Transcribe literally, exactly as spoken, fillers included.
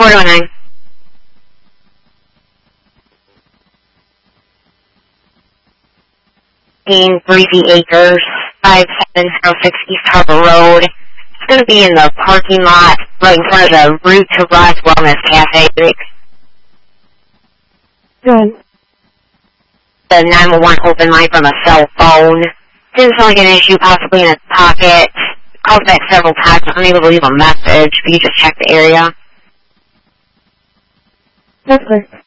four oh nine. Breezy Acres, five seven zero six East Harbor Road. It's going to be in the parking lot right in front of the Route to Ross Wellness Cafe. Good. The nine one one open line from a cell phone. Didn't sound like an issue, possibly in his pocket. Called back several times, unable to leave a message. Can you just check the area? Perfect.